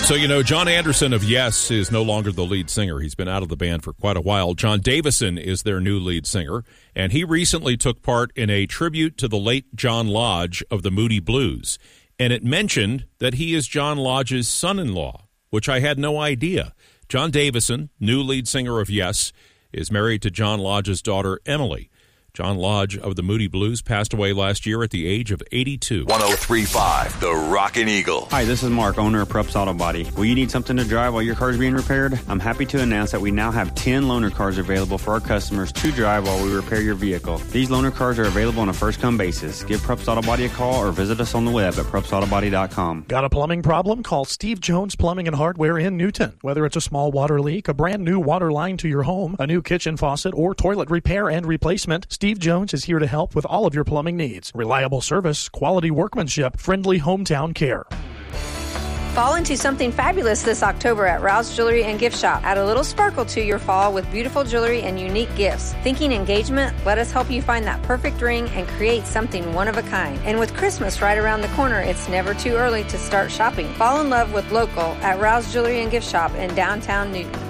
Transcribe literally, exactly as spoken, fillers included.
So, you know, John Anderson of Yes is no longer the lead singer. He's been out of the band for quite a while. John Davison is their new lead singer, and he recently took part in a tribute to the late John Lodge of the Moody Blues. And it mentioned that he is John Lodge's son-in-law, which I had no idea. John Davison, new lead singer of Yes, is married to John Lodge's daughter, Emily. John Lodge of the Moody Blues passed away last year at the age of eighty-two. one oh three point five, The Rockin' Eagle. Hi, this is Mark, owner of Prupp's Auto Body. Will you need something to drive while your car is being repaired? I'm happy to announce that we now have ten loaner cars available for our customers to drive while we repair your vehicle. These loaner cars are available on a first-come basis. Give Prupp's Auto Body a call or visit us on the web at prupps auto body dot com. Got a plumbing problem? Call Steve Jones Plumbing and Hardware in Newton. Whether it's a small water leak, a brand new water line to your home, a new kitchen faucet, or toilet repair and replacement, Steve Jones is here to help with all of your plumbing needs. Reliable service, quality workmanship, friendly hometown care. Fall into something fabulous this October at Rouse Jewelry and Gift Shop. Add a little sparkle to your fall with beautiful jewelry and unique gifts. Thinking engagement? Let us help you find that perfect ring and create something one of a kind. And with Christmas right around the corner, it's never too early to start shopping. Fall in love with local at Rouse Jewelry and Gift Shop in downtown Newton.